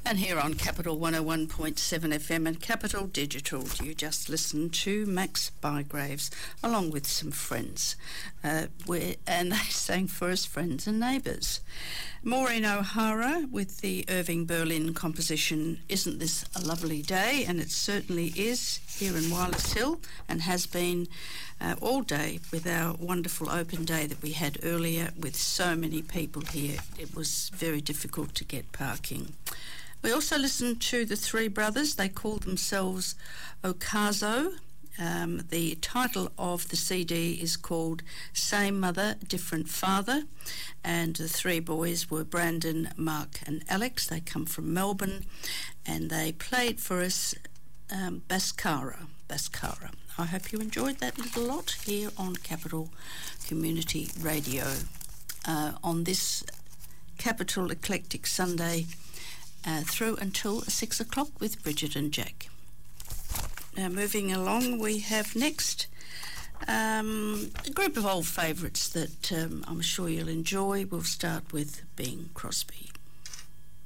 And here on Capital 101.7 FM and Capital Digital, you just listened to Max Bygraves along with some friends. And they sang for us, Friends and Neighbours. Maureen O'Hara with the Irving Berlin composition, Isn't This a Lovely Day? And it certainly is here in Wireless Hill and has been all day with our wonderful open day that we had earlier with so many people here. It was very difficult to get parking. We also listened to the Three Brothers. They called themselves Okazo. The title of the CD is called Same Mother, Different Father. And the three boys were Brandon, Mark and Alex. They come from Melbourne and they played for us Baskara. I hope you enjoyed that little lot here on Capital Community Radio on this Capital Eclectic Sunday through until 6 o'clock with Bridget and Jack. Now moving along, we have next a group of old favourites that I'm sure you'll enjoy. We'll start with Bing Crosby.